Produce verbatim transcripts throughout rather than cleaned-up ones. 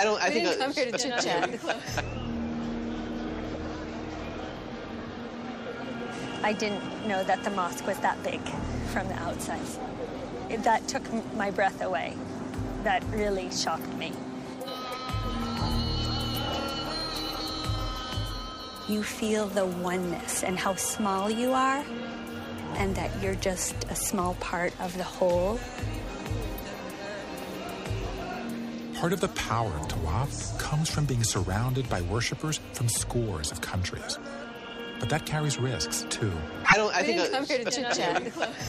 I don't. I we think didn't come here to chit chat. I didn't know that the mosque was that big from the outside. It, that took my breath away. That really shocked me. You feel the oneness and how small you are, and that you're just a small part of the whole. Part of the power of Tawaf comes from being surrounded by worshippers from scores of countries. But that carries risks, too. I don't. I we think. didn't come here to chit chat.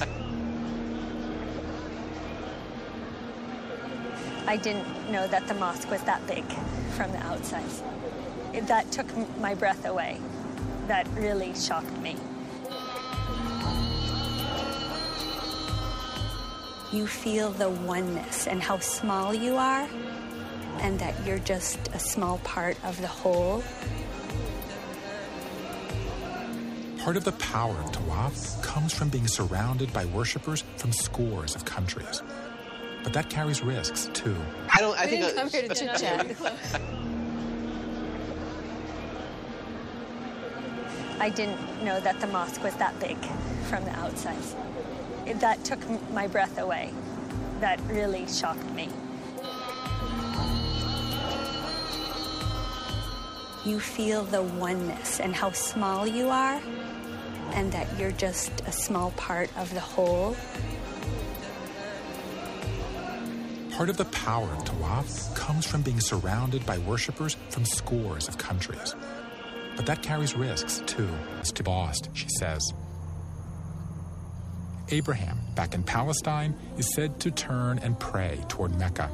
I didn't know that the mosque was that big from the outside. It, that took my breath away. That really shocked me. You feel the oneness and how small you are, and that you're just a small part of the whole. Part of the power of Tawaf comes from being surrounded by worshippers from scores of countries. But that carries risks, too. I don't. I we think. didn't come here to chit chat. I didn't know that the mosque was that big from the outside. It, that took my breath away. That really shocked me. You feel the oneness and how small you are, and that you're just a small part of the whole. Part of the power of Tawaf comes from being surrounded by worshippers from scores of countries. But that carries risks, too. It's to lost, she says. Abraham, back in Palestine, is said to turn and pray toward Mecca.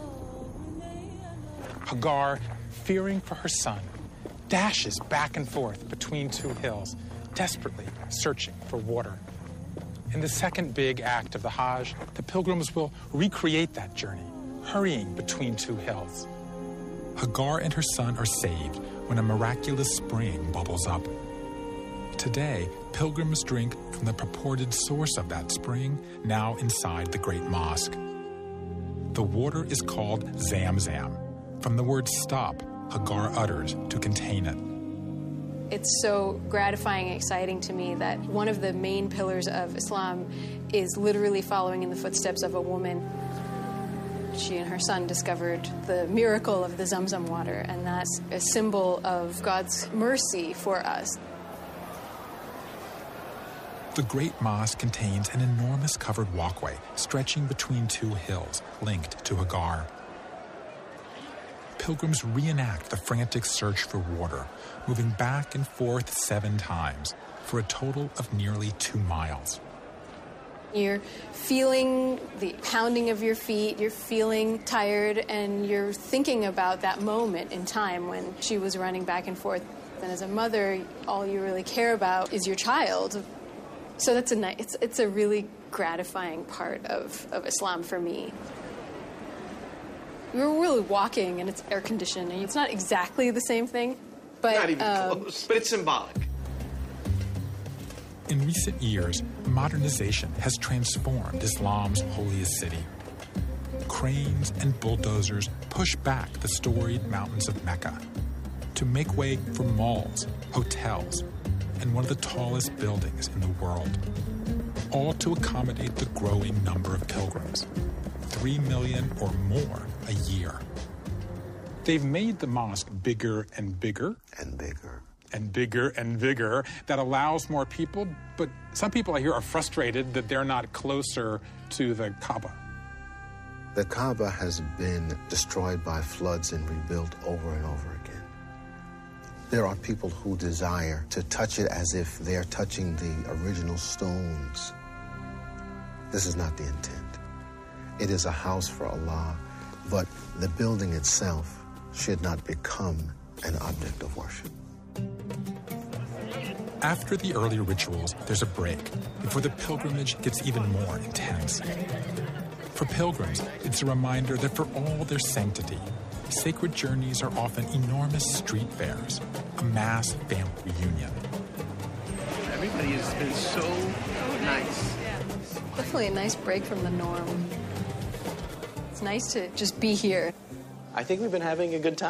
Hagar, fearing for her son, dashes back and forth between two hills, desperately searching for water. In the second big act of the Hajj, the pilgrims will recreate that journey, hurrying between two hills. Hagar and her son are saved when a miraculous spring bubbles up. Today, pilgrims drink from the purported source of that spring, now inside the Great Mosque. The water is called Zamzam, from the word stop Hagar utters to contain it. It's so gratifying and exciting to me that one of the main pillars of Islam is literally following in the footsteps of a woman. She and her son discovered the miracle of the Zamzam water, and that's a symbol of God's mercy for us. The Great Mosque contains an enormous covered walkway stretching between two hills linked to Hagar. Pilgrims reenact the frantic search for water, moving back and forth seven times for a total of nearly two miles. You're feeling the pounding of your feet, you're feeling tired, and you're thinking about that moment in time when she was running back and forth. And as a mother, all you really care about is your child. So that's a nice, it's, it's a really gratifying part of, of Islam for me. We were really walking, and it's air conditioned, and it's not exactly the same thing, but Not even um, close, but it's symbolic. In recent years, modernization has transformed Islam's holiest city. Cranes and bulldozers push back the storied mountains of Mecca to make way for malls, hotels, and one of the tallest buildings in the world, all to accommodate the growing number of pilgrims, three million or more a year. They've made the mosque bigger and bigger. And bigger. And bigger and bigger. That allows more people, but some people I hear are frustrated that they're not closer to the Kaaba. The Kaaba has been destroyed by floods and rebuilt over and over again. There are people who desire to touch it as if they're touching the original stones. This is not the intent. It is a house for Allah, but the building itself should not become an object of worship. After the early rituals, there's a break before the pilgrimage gets even more intense. For pilgrims, it's a reminder that for all their sanctity, sacred journeys are often enormous street fairs, a mass family reunion. Everybody has been so nice. definitely a nice break from the norm. It's nice to just be here. I think we've been having a good time.